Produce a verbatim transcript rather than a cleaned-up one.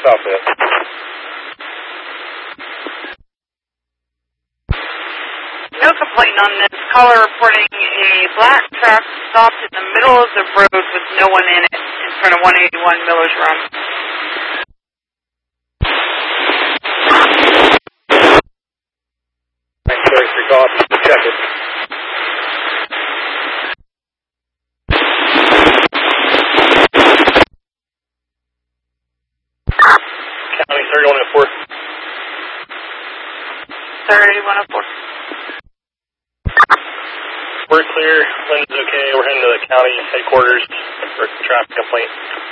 southwest. No complaint on this. Caller reporting a black truck stopped in the middle of the road with no one in it in front of one eighty-one Miller's Run. Thanks, sir, for your call. Check it. County thirty-one oh four. thirty-one oh four. We're clear. Wind is okay. We're heading to the county headquarters for traffic complaint.